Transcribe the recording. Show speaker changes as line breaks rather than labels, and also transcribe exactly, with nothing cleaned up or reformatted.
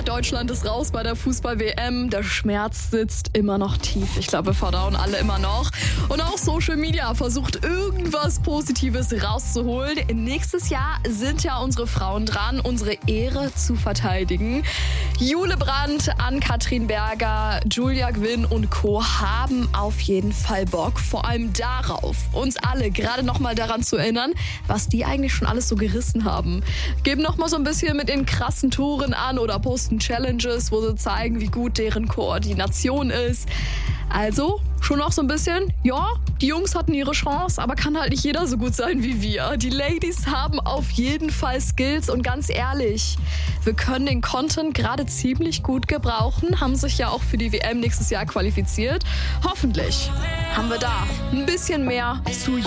Deutschland ist raus bei der Fußball-W M. Der Schmerz sitzt immer noch tief. Ich glaube, wir verdauen alle immer noch. Und auch Social Media versucht irgendwas Positives rauszuholen. Nächstes Jahr sind ja unsere Frauen dran, unsere Ehre zu verteidigen. Jule Brandt, Ann-Kathrin Berger, Julia Gwynn und Co. haben auf jeden Fall Bock. Vor allem darauf, uns alle gerade noch mal daran zu erinnern, was die eigentlich schon alles so gerissen haben. Geben noch mal so ein bisschen mit den krassen Touren an oder posten Challenges, wo sie zeigen, wie gut deren Koordination ist. Also schon auch so ein bisschen, ja, die Jungs hatten ihre Chance, aber kann halt nicht jeder so gut sein wie wir. Die Ladies haben auf jeden Fall Skills und ganz ehrlich, wir können den Content gerade ziemlich gut gebrauchen, haben sich ja auch für die W M nächstes Jahr qualifiziert. Hoffentlich haben wir da ein bisschen mehr zu